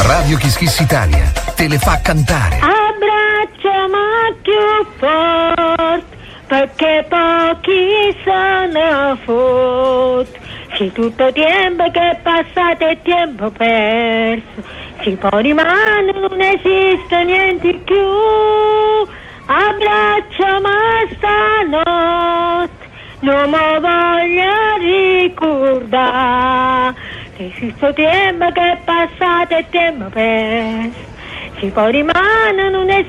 Radio Kiss Kiss Italia te le fa cantare. Abbracciami più forte, perché pochi sono forti. Se tutto tempo che è passato è tempo perso, se poi rimane non esiste niente più. Abbracciami stanotte, non mi voglio ricordare. Se questo tempo che è passato è tempo perso, se poi rimane non esiste